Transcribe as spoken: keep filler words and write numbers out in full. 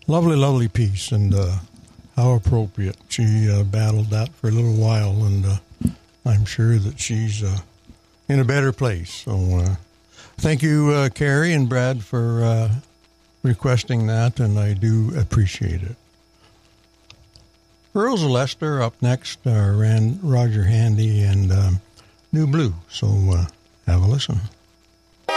Lovely, lovely piece, and uh, how appropriate. She uh, battled that for a little while, and uh, I'm sure that she's uh, in a better place. So uh, thank you, uh, Carrie and Brad, for uh, requesting that, and I do appreciate it. Earls of Leicester up next, uh, Rand, Roger Handy, and um, New Blue. So uh, have a listen.